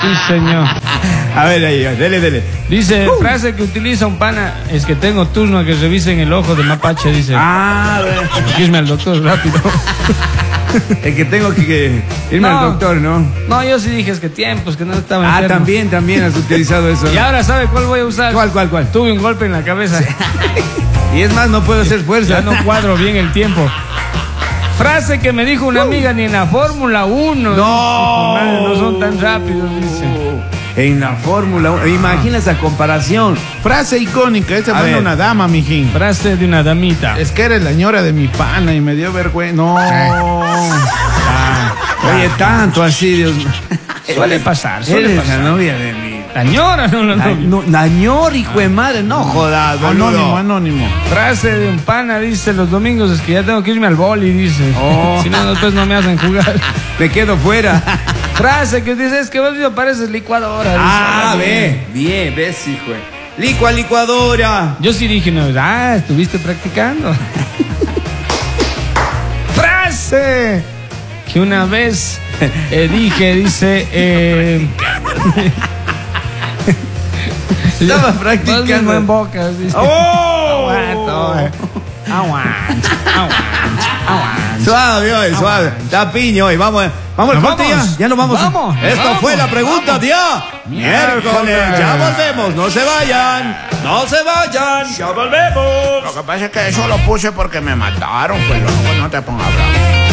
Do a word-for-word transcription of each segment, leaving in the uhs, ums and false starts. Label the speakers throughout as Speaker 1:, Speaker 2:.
Speaker 1: Sí, señor.
Speaker 2: A ver, ahí, dele, dele.
Speaker 1: Dice, uh. frase que utiliza un pana, es que tengo turno a que revisen el ojo de mapache, dice.
Speaker 2: Ah, bueno.
Speaker 1: Irme al doctor rápido.
Speaker 2: Es que tengo que, que irme no, al doctor, ¿no?
Speaker 1: No, yo sí dije, es que tiempos, que no estaba
Speaker 2: Ah,
Speaker 1: enfermo.
Speaker 2: también, también has utilizado eso.
Speaker 1: Y ahora, ¿sabe cuál voy a usar?
Speaker 2: ¿Cuál, cuál, cuál?
Speaker 1: Tuve un golpe en la cabeza.
Speaker 2: Y es más, no puedo hacer fuerza.
Speaker 1: Ya no cuadro bien el tiempo. Frase que me dijo una amiga, ni en la Fórmula uno.
Speaker 2: No.
Speaker 1: Madre, no son tan rápidos, dice.
Speaker 2: En la Fórmula uno. Imagina esa comparación.
Speaker 3: Frase icónica. Esa fue una dama, mijín.
Speaker 1: Frase de una damita.
Speaker 3: Es que eres la ñora de mi pana y me dio vergüenza. No.
Speaker 2: Ah, oye, tanto así, Dios mío.
Speaker 1: Suele pasar, suele
Speaker 2: Eres
Speaker 1: pasar.
Speaker 2: la novia de mi...
Speaker 1: La ñora, no la
Speaker 2: La,
Speaker 1: novia.
Speaker 2: no, la ñora, hijo de madre. No jodas, boludo.
Speaker 3: Anónimo, anónimo.
Speaker 1: Frase de un pana, dice, los domingos es que ya tengo que irme al boli, dice.
Speaker 2: Oh.
Speaker 1: Si no, después no me hacen jugar.
Speaker 2: Me quedo fuera.
Speaker 1: Frase que dice, es que vos me pareces licuadora. Dice.
Speaker 2: Ah, ve. Bien, ves, hijo de... Licua, licuadora.
Speaker 1: Yo sí dije, no, ah, estuviste practicando. Frase que una vez eh, dije, dice, eh,
Speaker 2: estaba practicando
Speaker 1: en bocas, dice.
Speaker 2: ¡Oh!
Speaker 1: Aguanta, aguanta, aguanta, aguanta.
Speaker 2: Suave hoy, suave. Está piño hoy. Vamos, vamos al corte ya. Ya nos vamos.
Speaker 1: Vamos.
Speaker 2: Esto
Speaker 1: vamos,
Speaker 2: fue la pregunta
Speaker 1: vamos.
Speaker 2: día miércoles. Ya volvemos. No se vayan. No se vayan. Ya volvemos.
Speaker 3: Lo que pasa es que eso lo puse porque me mataron, pues loco, no te pongas bravo.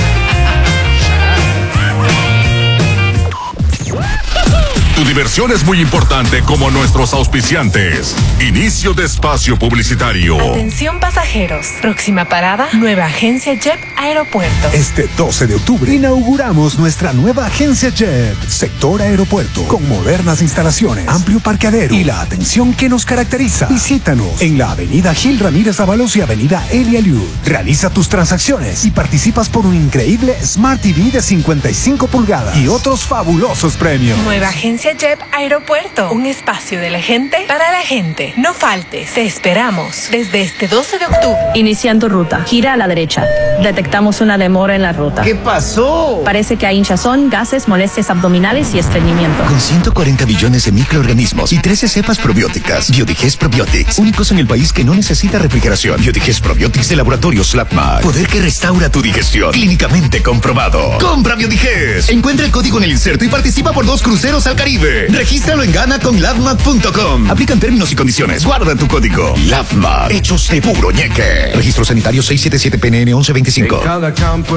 Speaker 4: Tu diversión es muy importante como nuestros auspiciantes. Inicio de espacio publicitario.
Speaker 5: Atención pasajeros. Próxima parada, nueva agencia J E P Aeropuerto.
Speaker 6: Este doce de octubre inauguramos nuestra nueva agencia J E P, sector aeropuerto, con modernas instalaciones, amplio parqueadero y la atención que nos caracteriza. Visítanos en la avenida Gil Ramírez Ábalos y avenida Elia Liud. Realiza tus transacciones y participas por un increíble Smart T V de cincuenta y cinco pulgadas y otros fabulosos premios.
Speaker 5: Nueva agencia J E P Aeropuerto, un espacio de la gente para la gente. No faltes, te esperamos desde este doce de octubre.
Speaker 7: Iniciando ruta, gira a la derecha. Detectamos una demora en la ruta.
Speaker 2: ¿Qué pasó?
Speaker 7: Parece que hay hinchazón, gases, molestias abdominales y estreñimiento.
Speaker 6: Con ciento cuarenta billones de microorganismos y trece cepas probióticas, Biodigest Probiotics, únicos en el país que no necesita refrigeración. Biodigest Probiotics de Laboratorios Labmar. Poder que restaura tu digestión. Clínicamente comprobado. Compra Biodigest. Encuentra el código en el inserto y participa por dos cruceros al Caribe. Regístralo en gana con labmar punto com. Aplican términos y condiciones. Guarda tu código. Labmar. Hechos de puro ñeque. Registro sanitario seiscientos setenta y siete P N N once veinticinco.